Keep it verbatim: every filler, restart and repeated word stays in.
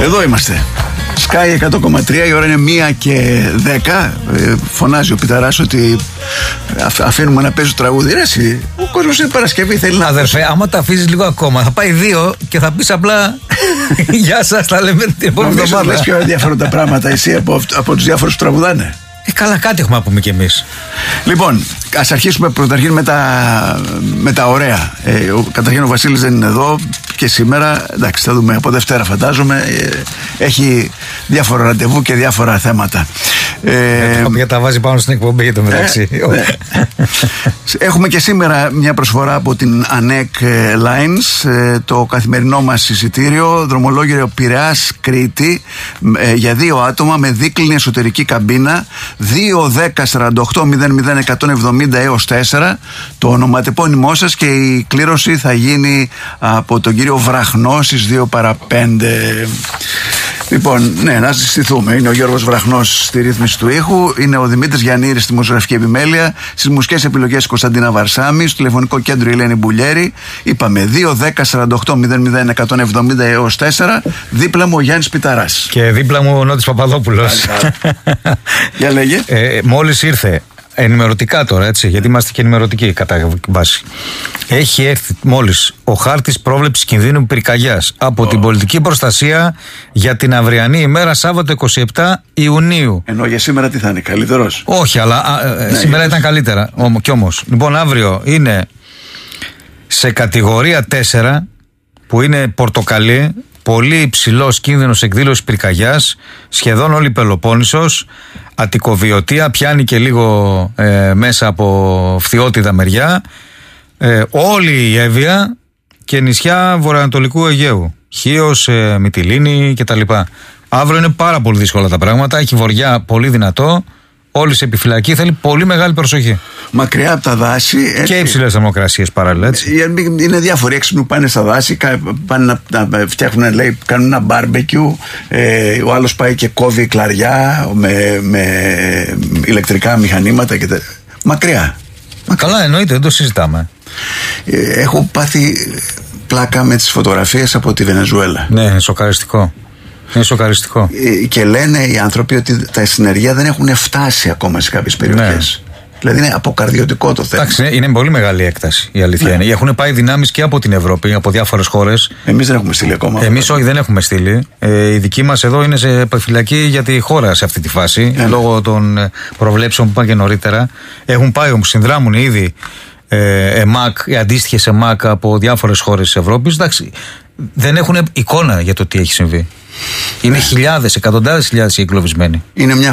Εδώ είμαστε. Sky εκατό κόμμα τρία, η ώρα είναι μία και δέκα. Ε, φωνάζει ο Πιταράς ότι αφήνουμε να παίζει το τραγούδι. Ρε εσύ, ο κόσμος είναι Παρασκευή, θέλει να... Αδερφέ, άμα τα αφήσεις λίγο ακόμα, θα πάει δύο και θα πεις απλά γεια σας, τα λέμε την επόμενη εβδομάδα. Νομίζω λες πιο ενδιαφέρον τα πράγματα εσύ από, από τους διάφορους που τραγουδάνε. Ε, καλά, κάτι έχουμε να πούμε κι εμείς. Λοιπόν, ας αρχίσουμε πρωταρχήν με τα, με τα ωραία. Ε, ο, καταρχήν ο Βασίλης δεν είναι εδώ και σήμερα, εντάξει, θα δούμε από Δευτέρα φαντάζομαι. Ε, έχει διάφορα ραντεβού και διάφορα θέματα. Ε, ε, τα βάζει πάνω στην εκπομπή για το μεταξύ. Ε, ναι. Έχουμε και σήμερα μια προσφορά από την ΑΝΕΚ Lines, ε, το καθημερινό μας εισιτήριο, δρομολόγιο Πειραιάς Κρήτη, ε, για δύο άτομα με δίκλινη εσωτερική καμπίνα, δύο δέκα σαράντα οκτώ μηδέν μηδέν εκατόν εβδομήντα έως τέσσερα, το ονοματεπώνυμό σας, και η κλήρωση θα γίνει από τον κύριο Βραχνό στις δύο παρά πέντε. Λοιπόν, ναι, να συστηθούμε. Είναι ο Γιώργος Βραχνός στη ρύθμιση του ήχου, είναι ο Δημήτρης Γιαννήρης στη μουσογραφική επιμέλεια, στις μουσικές επιλογές Κωνσταντίνα Βαρσάμι, στο τηλεφωνικό κέντρο η Ελένη Μπουλιέρη. Είπαμε δύο δέκα σαράντα οκτώ μηδέν μηδέν εκατόν εβδομήντα έως τέσσερα. Δίπλα μου ο Γιάννης Πιταράς. Και δίπλα μου ο Νότης Παπαδόπουλος. Για λέγε. Ε, μόλις ήρθε. Ενημερωτικά τώρα, έτσι, γιατί είμαστε και ενημερωτικοί κατά βάση. Έχει έρθει μόλις ο χάρτης πρόβλεψης κινδύνου πυρκαγιάς από oh. την πολιτική προστασία για την αυριανή ημέρα, Σάββατο είκοσι επτά Ιουνίου. Ενώ για σήμερα τι θα είναι, καλύτερος? Όχι, αλλά α, ναι, σήμερα ήταν καλύτερα. Κι όμως. Λοιπόν, αύριο είναι σε κατηγορία τέσσερα, που είναι πορτοκαλί. Πολύ υψηλός κίνδυνος εκδήλωσης πυρκαγιάς, σχεδόν όλη η Πελοπόννησος, Αττικοβιωτία, πιάνει και λίγο ε, μέσα από Φθιώτιδα μεριά, ε, όλη η Εύβοια και νησιά βορειοανατολικού Αιγαίου, Χίος, ε, Μυτιλήνη κτλ. Αύριο είναι πάρα πολύ δύσκολα τα πράγματα, έχει βοριά πολύ δυνατό, όλοι σε επιφυλακή, θέλει πολύ μεγάλη προσοχή. Μακριά από τα δάση. Και υψηλές θερμοκρασίες παράλληλα, έτσι. Είναι διάφοροι έξυπνοι που πάνε στα δάση, πάνε να, να φτιάχνουν, λέει, κάνουν ένα μπάρμπεκιου. Ε, ο άλλος πάει και κόβει κλαριά με, με ηλεκτρικά μηχανήματα και τα... Μακριά. Μακριά. Καλά, εννοείται, δεν το συζητάμε. Ε, έχω πάθει πλάκα με τις φωτογραφίες από τη Βενεζουέλα. Ναι, σοκαριστικό. Είναι σοκαριστικό. Ε, και λένε οι άνθρωποι ότι τα συνεργεία δεν έχουν φτάσει ακόμα σε κάποιες περιοχές. Ναι. Δηλαδή είναι αποκαρδιωτικό το θέμα. Εντάξει, είναι πολύ μεγάλη έκταση, η αλήθεια, ναι, είναι. Έχουν πάει δυνάμεις και από την Ευρώπη, από διάφορες χώρες. Εμείς δεν έχουμε στείλει ακόμα. Εμείς όχι, δεν έχουμε στείλει. Ε, οι δικοί μας εδώ είναι σε επιφυλακή για τη χώρα σε αυτή τη φάση, ναι, λόγω των προβλέψεων που είπαν και νωρίτερα. Έχουν πάει όμως, συνδράμουν ήδη ε, ΕΜΑΚ, οι αντίστοιχες ΕΜΑΚ από διάφορες χώρες της Ευρώπης. Εντάξει, δεν έχουν εικόνα για το τι έχει συμβεί. Είναι χιλιάδες, εκατοντάδες χιλιάδες οι εγκλωβισμένοι. Είναι μια